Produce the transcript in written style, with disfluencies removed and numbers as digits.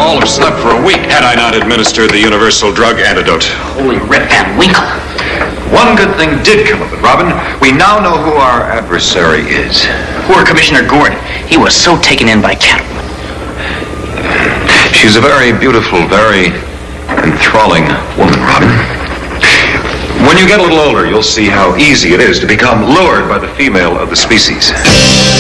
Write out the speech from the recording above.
all have slept for a week had I not administered the universal drug antidote. Holy Rip Van Winkle. One good thing did come of it, Robin. We now know who our adversary is. Poor Commissioner Gordon. He was so taken in by Catwoman. She's a very beautiful, very enthralling woman, Robin. When you get a little older, you'll see how easy it is to become lured by the female of the species.